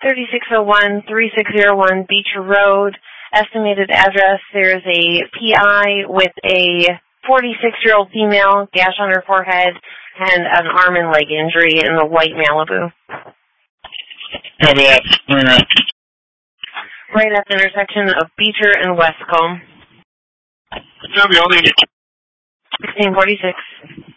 3601, 3601 Beecher Road. Estimated address, there's a PI with a 46-year-old female, gash on her forehead, and an arm and leg injury in the white Malibu. Copy that. Right at the intersection of Beecher and Westcomb. Copy, all 1646.